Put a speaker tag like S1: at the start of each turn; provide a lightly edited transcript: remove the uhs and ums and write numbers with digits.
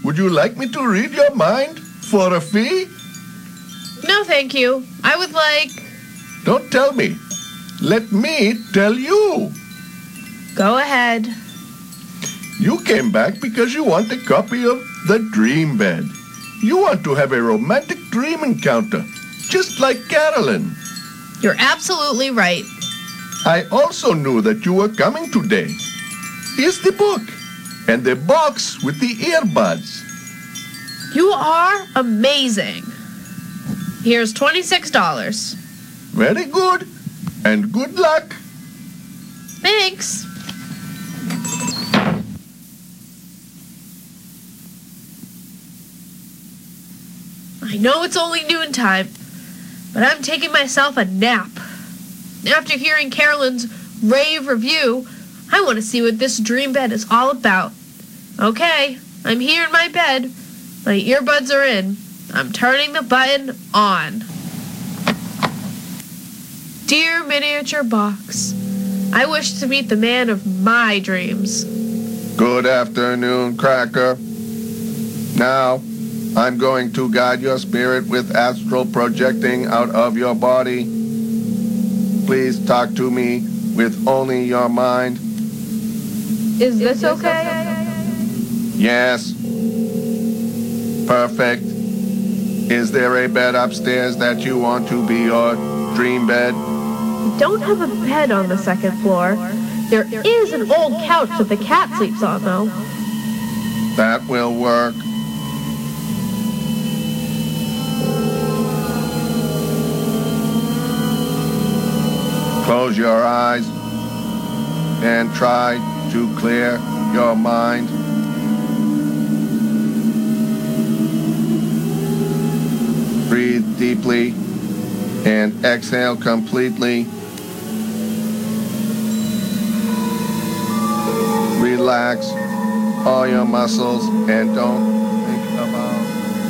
S1: Would you like me to read your mind for a fee?
S2: No, thank you. I would like...
S1: Don't tell me. Let me tell you.
S2: Go ahead.
S1: You came back because you want a copy of The Dream Bed. You want to have a romantic dream encounter, just like Carolyn.
S2: You're absolutely right.
S1: I also knew that you were coming today. Here's the book and the box with the earbuds.
S2: You are amazing. Here's $26.
S1: Very good. And good luck.
S2: Thanks. I know it's only noontime, but I'm taking myself a nap. After hearing Carolyn's rave review, I want to see what this dream bed is all about. Okay, I'm here in my bed. My earbuds are in. I'm turning the button on. Dear miniature box, I wish to meet the man of my dreams.
S1: Good afternoon, Cracker. Now, I'm going to guide your spirit with astral projecting out of your body. Please talk to me with only your mind.
S2: Is this okay?
S1: Yes. Perfect. Is there a bed upstairs that you want to be your dream bed?
S2: Don't have a bed on the second floor. There is an old couch that the cat sleeps on, though.
S1: That will work. Close your eyes and try to clear your mind. Breathe deeply and exhale completely. Relax all your muscles and don't